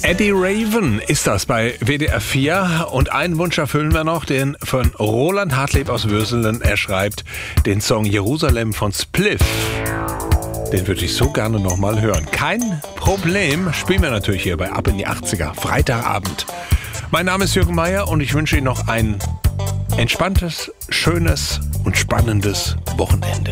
Eddie Raven ist das bei WDR 4 und einen Wunsch erfüllen wir noch, den von Roland Hartleb aus Würselen. Er schreibt den Song Jerusalem von Spliff. Den würde ich so gerne nochmal hören. Kein Problem, spielen wir natürlich hier bei Ab in die 80er, Freitagabend. Mein Name ist Jürgen Meier und ich wünsche Ihnen noch ein entspanntes, schönes und spannendes Wochenende.